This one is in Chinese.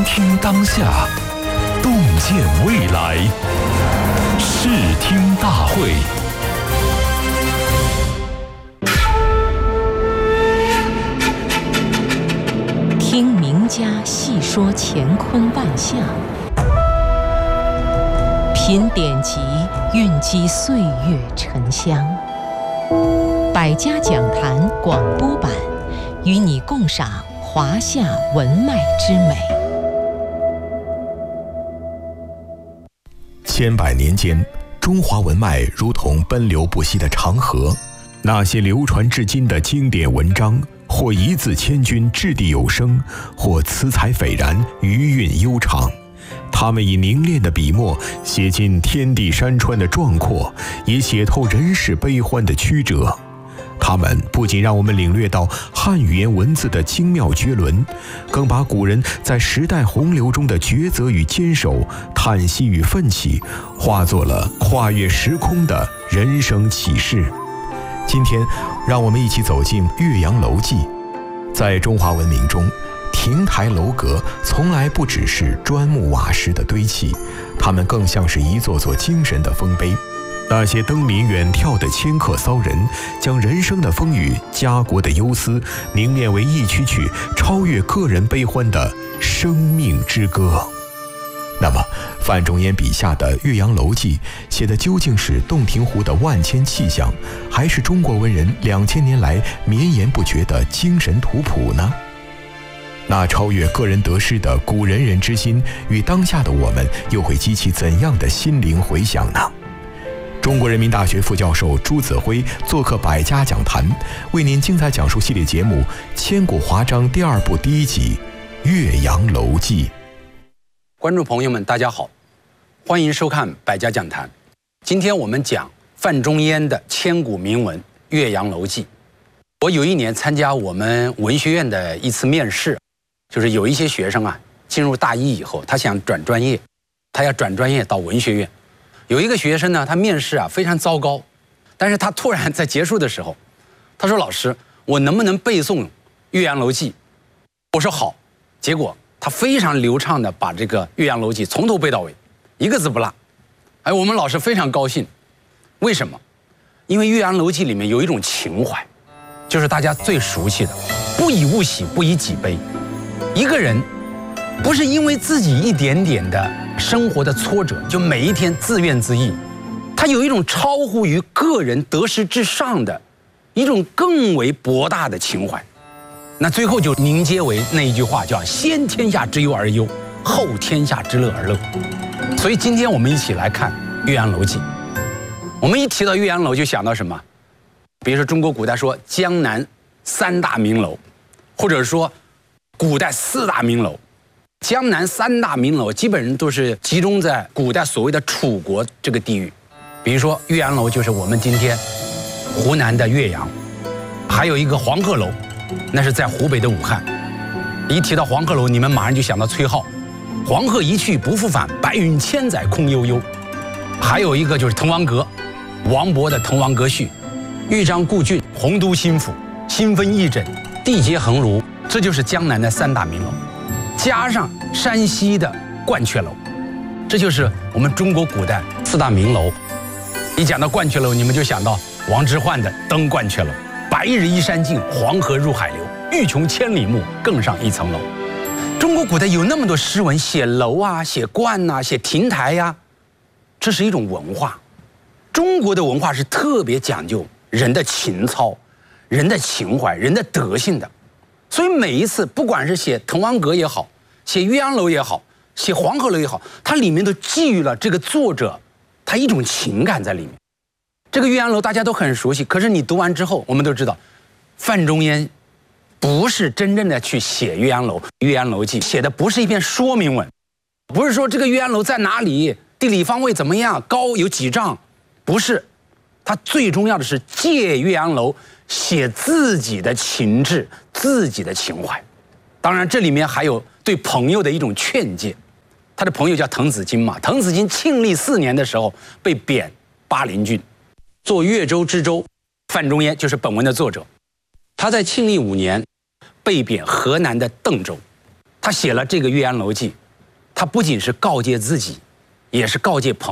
听当下，洞见未来。视听大会。 听名家细说乾坤万象，品典籍蕴积岁月沉香。百家讲坛广播版，与你共赏华夏文脉之美。 千百年间，中华文脉如同奔流不息的长河，那些流传至今的经典文章，或一字千钧，掷地有声，或词采斐然，余韵悠长。他们以凝练的笔墨，写尽天地山川的壮阔，也写透人世悲欢的曲折。他们不仅让我们领略到汉语言文字的精妙绝伦，更把古人在时代洪流中的抉择与坚守、叹息与奋起，化作了跨越时空的人生启示。今天，让我们一起走进《岳阳楼记》。在中华文明中，亭台楼阁从来不只是砖木瓦石的堆砌，它们更像是一座座精神的丰碑。那些登临远眺的迁客骚人，将人生的风雨、家国的忧思凝练为一曲曲超越个人悲欢的生命之歌。那么，范仲淹笔下的《岳阳楼记》写的究竟是洞庭湖的万千气象，还是中国文人2000年来绵延不绝的精神图谱呢？那超越个人得失的古仁人之心，与当下的我们又会激起怎样的心灵回响呢？中国人民大学副教授朱子辉做客百家讲坛，为您精彩讲述系列节目《千古华章》第2部第1集《岳阳楼记》。 观众朋友们，大家好，欢迎收看百家讲坛。今天我们讲范仲淹的千古名文《岳阳楼记》。我有一年参加我们文学院的一次面试，就是有一些学生进入大一以后，他想转专业，他要转专业到文学院。有一个学生呢，他面试非常糟糕，但是他突然在结束的时候，他说：“老师，我能不能背诵《岳阳楼记》？”我说好。结果他非常流畅地把这个《岳阳楼记》从头背到尾，一个字不落。我们老师非常高兴。为什么？因为《岳阳楼记》里面有一种情怀，就是大家最熟悉的“不以物喜，不以己悲”。一个人不是因为自己一点点的生活的挫折，就每一天自怨自艾，他有一种超乎于个人得失之上的一种更为博大的情怀。那最后就凝结为那一句话，叫先天下之忧而忧，后天下之乐而乐。所以今天我们一起来看《岳阳楼记》。我们一提到岳阳楼就想到什么？比如说中国古代说江南3大名楼，或者说古代4大名楼。江南3大名楼基本上都是集中在古代所谓的楚国这个地域。比如说岳阳楼就是我们今天湖南的岳阳，还有一个黄鹤楼，那是在湖北的武汉。一提到黄鹤楼，你们马上就想到崔颢，黄鹤一去不复返，白云千载空悠悠。还有一个就是滕王阁，王勃的《滕王阁序》，豫章故郡，洪都新府，新分翼轸，地结横庐，这就是江南的3大名楼。加上山西的鹳雀楼，这就是我们中国古代4大名楼。一讲到鹳雀楼，你们就想到王之涣的《登鹳雀楼》，白日依山尽，黄河入海流，欲穷千里目，更上一层楼。中国古代有那么多诗文，写楼写鹳写亭台这是一种文化。中国的文化是特别讲究人的情操、人的情怀、人的德性的。所以每一次不管是写滕王阁也好，写岳阳楼也好，写黄鹤楼也好，它里面都寄予了这个作者他一种情感在里面。这个岳阳楼大家都很熟悉，可是你读完之后，我们都知道范仲淹不是真正的去写岳阳楼，《岳阳楼记》写的不是一篇说明文，不是说这个岳阳楼在哪里，地理方位怎么样，高有几丈，不是。他最重要的是借岳阳楼写自己的情志，自己的情怀。当然这里面还有对朋友的一种劝诫。他的朋友叫滕子京嘛，滕子京庆历4年的时候被贬巴陵郡，做越州知州。范仲淹就是本文的作者，他在庆历5年被贬河南的邓州。 他写了这个《岳阳楼记》，他不仅是告诫自己，也是告诫朋